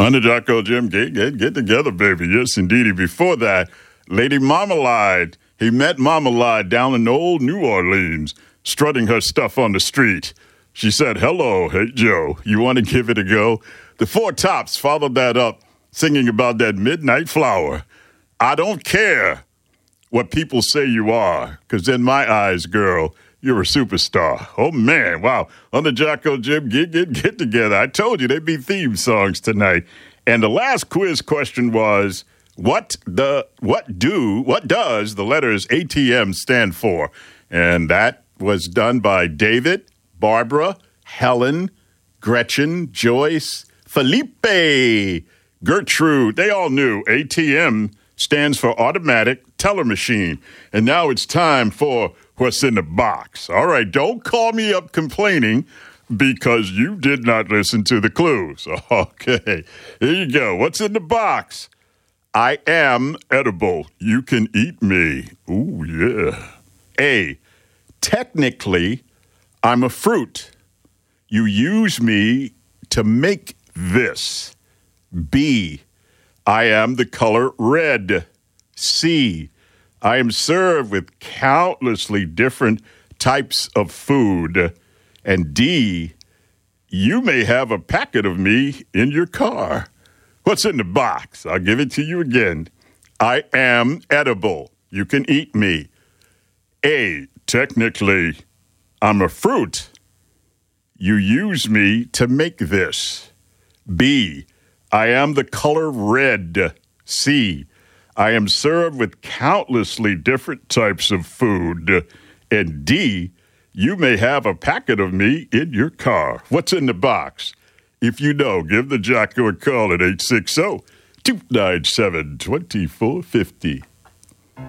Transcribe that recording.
On the Jocko Jim, get together, baby. Yes, indeedy. Before that, Lady Marmalade. He met Marmalade down in old New Orleans, strutting her stuff on the street. She said, hello, hey, Joe, you want to give it a go? The Four Tops followed that up, singing about that midnight flower. I don't care what people say you are, because in my eyes, girl, you're a superstar. Oh, man, wow. On the Jocko Jim, get together. I told you there'd be theme songs tonight. And the last quiz question was, what does the letters ATM stand for? And that was done by David, Barbara, Helen, Gretchen, Joyce, Felipe, Gertrude. They all knew ATM stands for automatic teller machine. And now it's time for what's in the box. All right, don't call me up complaining because you did not listen to the clues. Okay, here you go. What's in the box? I am edible. You can eat me. Ooh, yeah. A, technically, I'm a fruit. You use me to make this. B, I am the color red. C, I am served with countlessly different types of food. And D, you may have a packet of me in your car. What's in the box? I'll give it to you again. I am edible. You can eat me. A, technically, I'm a fruit. You use me to make this. B, I am the color red. C, I am served with countlessly different types of food. And D, you may have a packet of me in your car. What's in the box? If you know, give the Jocko a call at 860-297-2450.